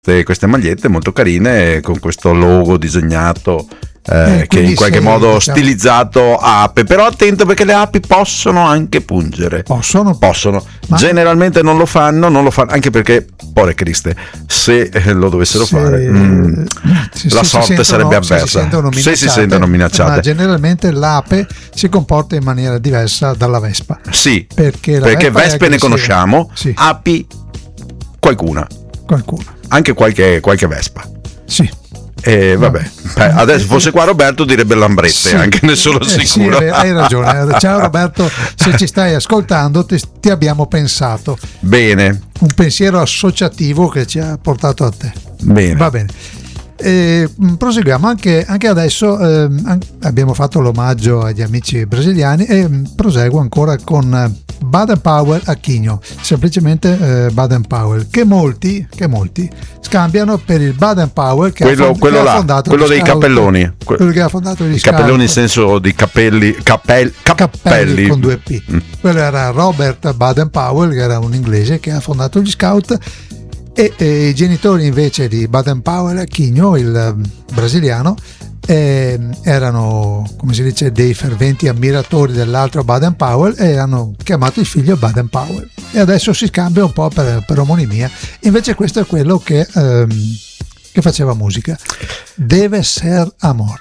queste magliette molto carine con questo logo disegnato che in qualche modo stilizzato ape, però attento perché le api possono anche pungere, possono. Ma generalmente non lo fanno anche perché pore Criste, se lo dovessero fare la sorte sarebbe avversa se si sentono minacciate. Ma generalmente l'ape si comporta in maniera diversa dalla vespa, sì, perché vespe ne conosciamo, sì. Api qualcuna, anche qualche vespa, sì. Vabbè, adesso fosse qua Roberto direbbe lambrette, sì, anche ne sono sicuro. Sì, hai ragione. Ciao Roberto, se ci stai ascoltando ti abbiamo pensato. Bene. Un pensiero associativo che ci ha portato a te. Bene. Va bene. Proseguiamo anche adesso. Abbiamo fatto l'omaggio agli amici brasiliani e proseguo ancora con Baden Powell Aquino, semplicemente Baden Powell, che molti scambiano per il Baden Powell che quello ha fondato quello dei cappelloni, quello che ha fondato gli cappelloni in senso di cappelli con 2 P. Quello era Robert Baden Powell, che era un inglese che ha fondato gli Scout, e i genitori invece di Baden Powell Aquino, il brasiliano, erano, come si dice, dei ferventi ammiratori dell'altro Baden Powell e hanno chiamato il figlio Baden Powell, e adesso si scambia un po' per omonimia. Invece questo è quello che faceva musica. Deve ser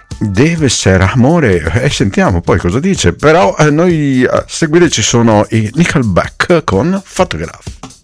amore, sentiamo poi cosa dice. Però noi a seguire ci sono i Nickelback con Photograph.